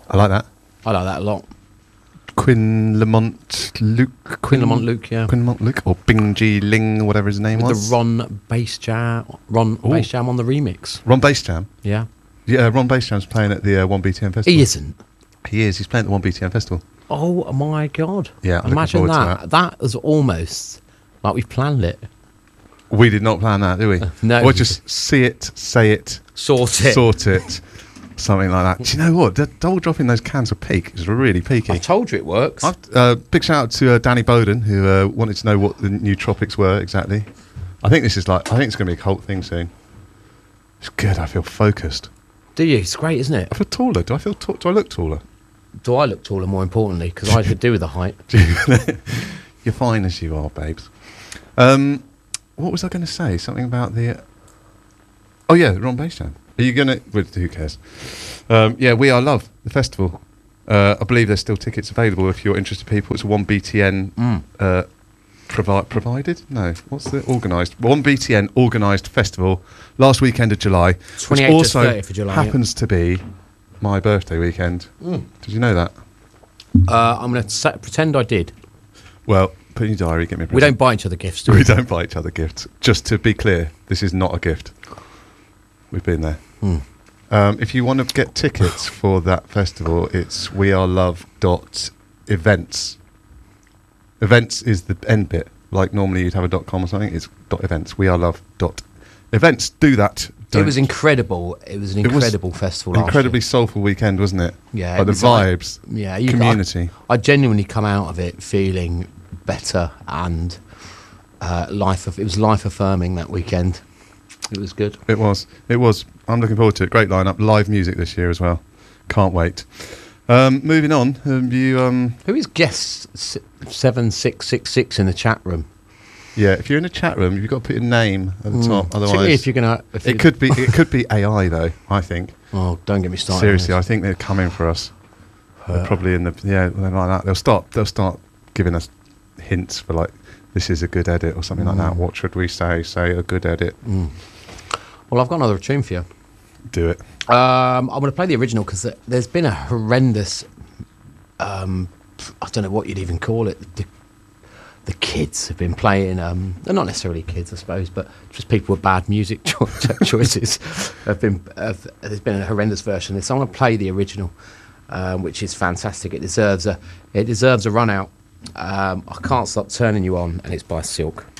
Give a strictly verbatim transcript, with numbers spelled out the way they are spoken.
I like that. I like that a lot. Quinn Lamont Luke. Quinn Lamont Luke, yeah. Quinn Lamont Luke, or Bing Ji Ling, whatever his name With was. the Ron Bass Jam, Ron Ooh. Bass Jam on the remix. Ron Bass Jam. Yeah. Yeah, Ron Bass Jam's playing at the uh, one B T M festival. He isn't. He is. He's playing at the one B T M festival. Oh my God. Yeah, I'm imagine looking forward that. to that. was almost like we've planned it. We did not plan that, did we? No. Or just see it, say it, Sort it. sort it, something like that. Do you know what? The double dropping those cans of peak is really peaky. I told you it works. I've, uh, big shout out to uh, Danny Bowden, who uh, wanted to know what the new Tropics were exactly. I think this is like, I think it's going to be a cult thing soon. It's good. I feel focused. Do you? It's great, isn't it? I feel taller. Do I feel? Ta- do I look taller? Do I look taller? More importantly, because I could do with the height. You're fine as you are, babes. Um, what was I going to say? Something about the. Uh, oh yeah, Ron Bass Jam. Are you going to? Well, who cares? Um, yeah, We Are Love, the festival. Uh, I believe there's still tickets available if you're interested. People, it's a one B T N Mm. uh, provi- provided. No, what's the organised? one B T N organised festival last weekend of July, which twenty-eighth to also thirtieth of July, happens to be my birthday weekend. Mm. Did you know that? Uh, I'm going to pretend I did. Well, put in your diary, get me a present. We don't buy each other gifts, do we? We don't buy each other gifts. Just to be clear, this is not a gift. We've been there. Mm. Um, if you want to get tickets for that festival, it's wearelove.events. Events is the end bit. Like normally you'd have a .com or something. It's .events. wearelove.events. Do that. Don't. It was incredible. It was an It was incredible festival. last Incredibly year. soulful weekend, wasn't it? Yeah, Like it the was like- vibes, Yeah, you, community. I, I genuinely come out of it feeling better and uh, life. It was life affirming that weekend. It was good. It was. It was. I'm looking forward to it. Great lineup. Live music this year as well. Can't wait. Um, moving on. Have you? Um, Who is guest s- seven six six six in the chat room? yeah. If you're in a chat room, you've got to put your name at the Mm. top. Particularly Otherwise, if you're gonna. If it you- could be. It could be A I though. I think. Oh, don't get me started. on Seriously, I this. think they're coming for us. They're Uh, probably in the. Yeah, they're like that. They'll start. They'll start giving us hints for like, this is a good edit or something like that. Mm. What should we say? Say a good edit. Mm. Well, I've got another tune for you. Do it. Um, I'm going to play the original because there's been a horrendous. Um, I don't know what you'd even call it. The, the kids have been playing. Um, they're not necessarily kids, I suppose, but just people with bad music cho- choices have been. Have, there's been a horrendous version of this. I'm going to play the original, um, which is fantastic. It deserves a. It deserves a run out. Um, I Can't Stop Turning You On, and it's by Silk.